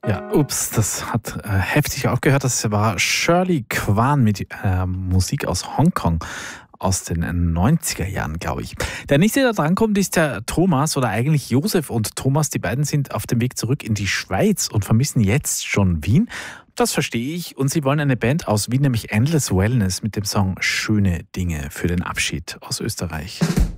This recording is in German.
Ja, ups, das hat heftig aufgehört. Das war Shirley Kwan mit Musik aus Hongkong aus den 90er Jahren, glaube ich. Der nächste, der drankommt, ist der Thomas oder eigentlich Josef und Thomas. Die beiden sind auf dem Weg zurück in die Schweiz und vermissen jetzt schon Wien. Das verstehe ich. Und sie wollen eine Band aus Wien, nämlich Endless Wellness, mit dem Song Schöne Dinge für den Abschied aus Österreich.